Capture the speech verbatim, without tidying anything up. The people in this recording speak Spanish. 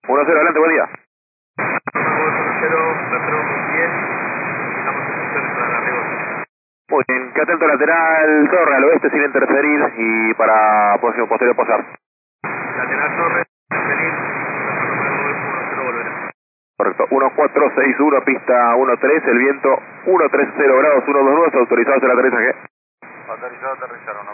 uno cero, adelante, buen día. uno cero, retro diez, estamos en funciones para la arriba. Muy bien, que atento lateral, torre al oeste sin interferir y para próximo posterior posar. Lateral torre, feliz, uno cero volverá. Correcto, uno cuatro seis uno, pista uno tres, el viento uno tres cero grados, uno dos nueve, autorizado hacia el aterrizaje. Autorizado aterrizar, uno